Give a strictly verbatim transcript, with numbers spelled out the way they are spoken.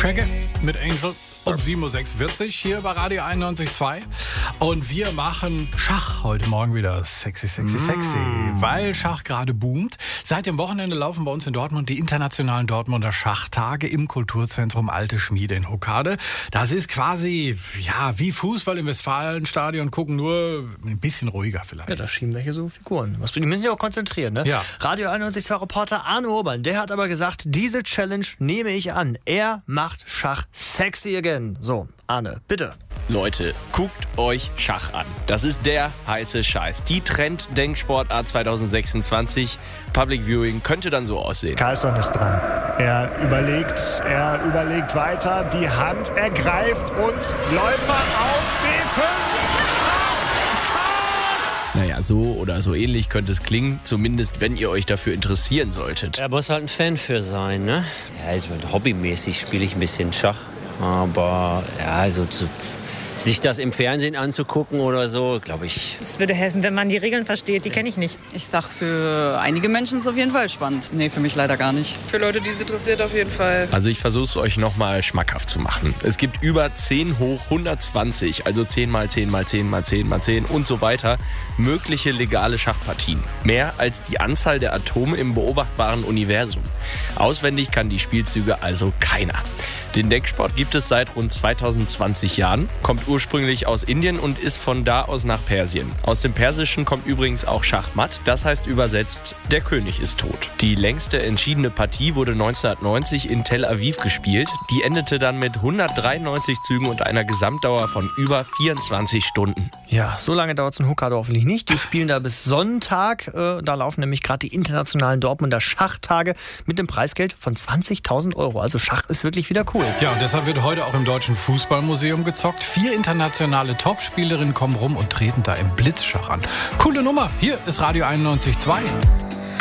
Shaggy mit Angel um sieben Uhr sechsundvierzig hier bei Radio einundneunzig Komma zwei. Und wir machen Schach heute Morgen wieder. Sexy, sexy, sexy. Mm. Weil Schach gerade boomt. Seit dem Wochenende laufen bei uns in Dortmund die internationalen Dortmunder Schachtage im Kulturzentrum Alte Schmiede in Hokkade. Das ist quasi, ja, wie Fußball im Westfalenstadion gucken, nur ein bisschen ruhiger vielleicht. Ja, da schieben welche so Figuren. Was, die müssen sich auch konzentrieren, ne? Ja. Radio einundneunzig Komma zwei Reporter Arne Urban, der hat aber gesagt, diese Challenge nehme ich an. Er macht Schach sexy again. So, Arne, bitte. Leute, guckt euch Schach an. Das ist der heiße Scheiß. Die Trend-Denksportart zwanzig sechsundzwanzig. Public Viewing könnte dann so aussehen. Carlsson ist dran. Er überlegt, er überlegt weiter. Die Hand ergreift und Läufer auf B fünf. Naja, so oder so ähnlich könnte es klingen. Zumindest, wenn ihr euch dafür interessieren solltet. Er muss halt ein Fan für sein, ne? Ja, also hobbymäßig spiele ich ein bisschen Schach. Aber ja, also zu, sich das im Fernsehen anzugucken oder so, glaube ich. Es würde helfen, wenn man die Regeln versteht. Die kenne ich nicht. Ich sag, für einige Menschen ist es auf jeden Fall spannend. Nee, für mich leider gar nicht. Für Leute, die es interessiert, auf jeden Fall. Also ich versuche es euch nochmal schmackhaft zu machen. Es gibt über zehn hoch hundertzwanzig, also zehn mal zehn mal zehn mal zehn mal zehn und so weiter, mögliche legale Schachpartien. Mehr als die Anzahl der Atome im beobachtbaren Universum. Auswendig kann die Spielzüge also keiner. Den Decksport gibt es seit rund zweitausendzwanzig Jahren, kommt ursprünglich aus Indien und ist von da aus nach Persien. Aus dem Persischen kommt übrigens auch Schachmatt, das heißt übersetzt, der König ist tot. Die längste entschiedene Partie wurde neunzehnhundertneunzig in Tel Aviv gespielt. Die endete dann mit hundertdreiundneunzig Zügen und einer Gesamtdauer von über vierundzwanzig Stunden. Ja, so lange dauert es in Hokkade hoffentlich nicht. Die spielen da bis Sonntag. Äh, da laufen nämlich gerade die internationalen Dortmunder Schachtage mit einem Preisgeld von zwanzigtausend Euro. Also Schach ist wirklich wieder cool. Ja, und deshalb wird heute auch im Deutschen Fußballmuseum gezockt. Vier internationale Topspielerinnen kommen rum und treten da im Blitzschach an. Coole Nummer. Hier ist Radio einundneunzig Komma zwei.